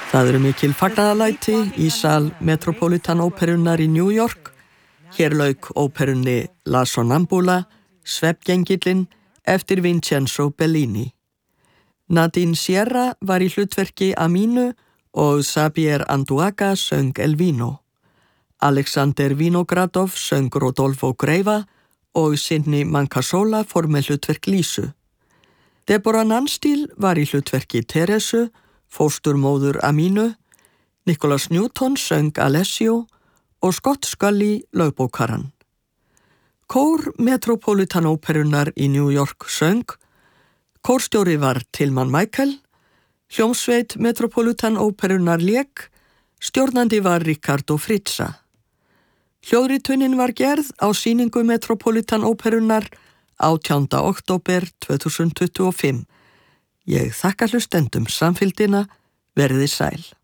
Það eru mikil fagnaðarlæti í sal Metropolitan Óperunnar í New York. Hér lauk óperunni La Sonnambula, Svefngengillinn, eftir Vincenzo Bellini. Nadine Sierra var í hlutverki Aminu og Xavier Anduaga söng Elvino. Alexander Vinogradov söng Rodolfo Greiva og Sidney Mancasola fór með hlutverk Lísu. Deborah Nanstil var í hlutverki Teresu, fósturmóður Aminu, Nicholas Newton söng Alessio og Scott Scully lögbókaran. Kór Metropolitan Óperunnar í New York söng, kórstjóri var Tilman Michael, hljómsveit Metropolitan Óperunnar lék, stjórnandi var Riccardo Frizza. Hljóðritunin var gerð á sýningu Metropolitan Óperunnar 18. október 2025. Ég þakka hlustendum samfylgdina, verið sæl.